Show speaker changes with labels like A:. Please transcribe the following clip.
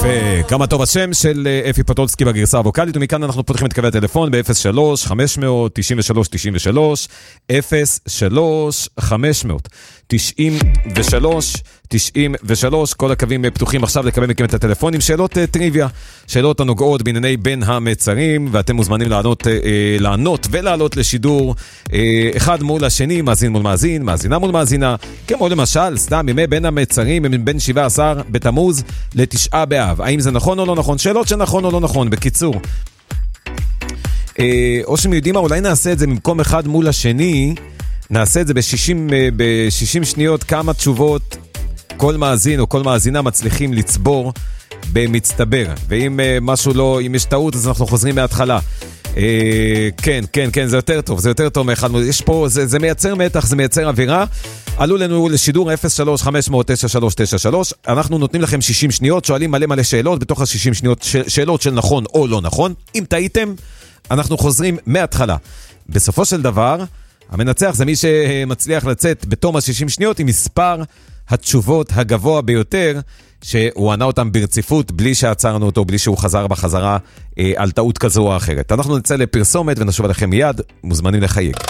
A: יפה, כמה טוב השם של אפי פטולסקי בגרסה הווקלית, ומכאן אנחנו פותחים את קווי הטלפון ב-03-500-93-93, 03-500-93-93, כל הקווים פתוחים עכשיו לקבל מכם את הטלפונים, שאלות טריוויה, שאלות הנוגעות בענייני בין המצרים, ואתם מוזמנים לענות ולעלות לשידור אחד מול השני, מאזין מול מאזין, מאזינה מול מאזינה, כמו למשל, סתם ימי בין המצרים הם בין 17 בתמוז לתשעה באב, האם זה נכון או לא נכון? שאלות שנכון או לא נכון, בקיצור. או שהם יודעים מה, אולי נעשה את זה במקום אחד מול השני, נעשה את זה ב-60 שניות, כמה תשובות כל מאזין או כל מאזינה מצליחים לצבור במצטבר, ואם משהו לא, אם יש טעות אז אנחנו חוזרים מההתחלה. כן, זה יותר טוב, זה יותר טוב מאחד, יש פה, זה מייצר מתח, זה מייצר אווירה. עלו לנו לשידור 03-500-9393, אנחנו נותנים לכם 60 שניות, שואלים מלא שאלות, בתוך ה-60 שניות שאלות של נכון או לא נכון. אם טעיתם, אנחנו חוזרים מההתחלה. בסופו של דבר, המנצח זה מי שמצליח לצאת בתום ה-60 שניות עם מספר התשובות הגבוה ביותר, שהוא ענה אותם ברציפות בלי שעצרנו אותו, בלי שהוא חזר בחזרה על טעות כזו או אחרת. אנחנו נצא לפרסומת ונשוב עליכם מיד, מוזמנים לחייג.